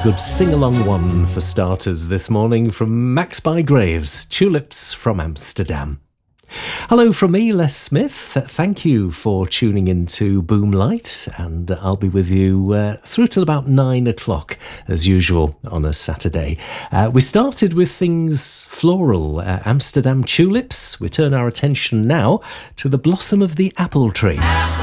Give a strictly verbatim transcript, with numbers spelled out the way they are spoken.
Good sing-along one for starters this morning from Max Bygraves, Tulips from Amsterdam. Hello from me, Les Smith. Thank you for tuning into Boomlight, and I'll be with you uh, through till about nine o'clock, as usual, on a Saturday. Uh, we started with things floral, uh, Amsterdam tulips. We turn our attention now to the blossom of the apple tree.